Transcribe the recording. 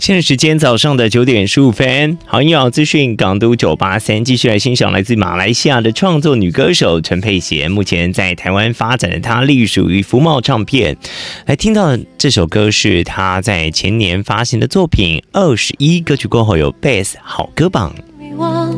现在时间早上的9:15，好音乐资讯港都983，继续来欣赏来自马来西亚的创作女歌手陈佩娴，目前在台湾发展的她隶属于福茂唱片。来听到的这首歌是她在前年发行的作品《21》，歌曲过后有 Best 好歌榜。